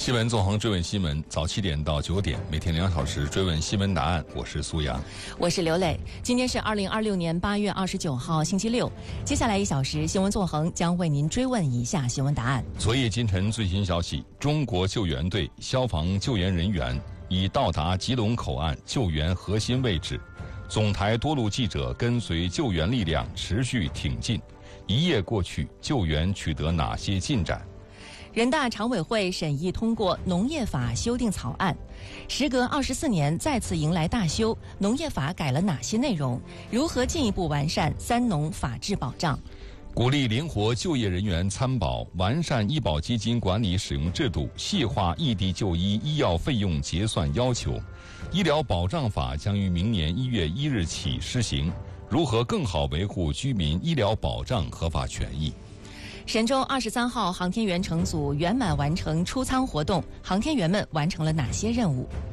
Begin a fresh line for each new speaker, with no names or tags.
新闻纵横追问新闻，早7点到9点，每天2小时追问新闻答案。我是苏阳，
我是刘磊。今天是2026年8月29号，星期六。接下来1小时，新闻纵横将为您追问以下新闻答案。
昨夜今晨最新消息：中国救援队消防救援人员已到达吉隆口岸救援核心位置，总台多路记者跟随救援力量持续挺进。一夜过去，救援取得哪些进展？
人大常委会审议通过农业法修订草案，时隔24年再次迎来大修，农业法改了哪些内容？如何进一步完善三农法治保障？
鼓励灵活就业人员参保，完善医保基金管理使用制度，细化异地就医医药费用结算要求。医疗保障法将于明年1月1日起施行，如何更好维护居民医疗保障合法权益？
神舟23号航天员乘组圆满完成出舱活动，航天员们完成了哪些任务？